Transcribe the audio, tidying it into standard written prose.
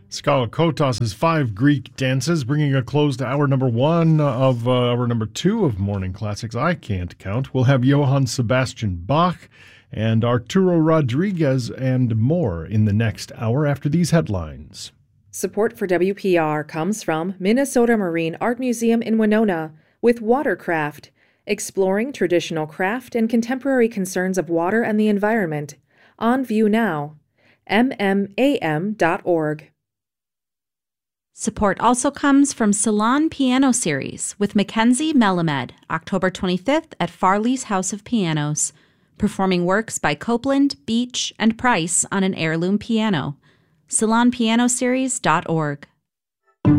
Scala Kotos' 5 Greek dances, bringing a close to hour number 1 of hour number 2 of Morning Classics. I Can't Count. We'll have Johann Sebastian Bach and Arturo Rodriguez and more in the next hour after these headlines. Support for WPR comes from Minnesota Marine Art Museum in Winona with Watercraft, exploring traditional craft and contemporary concerns of water and the environment. On view now. MMAM.org. Support also comes from Salon Piano Series with Mackenzie Melamed, October 25th at Farley's House of Pianos, performing works by Copeland, Beach, and Price on an heirloom piano. SalonPianoSeries.org.